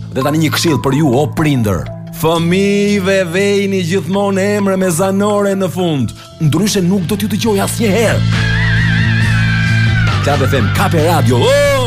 Dhe tani një këshill për ju, o prindër. Fëmijëve vejni gjithmonë emre me zanore në fund, ndryshe nuk do t'ju dëgjoj asnjëherë. Klab FM, Kape Radio.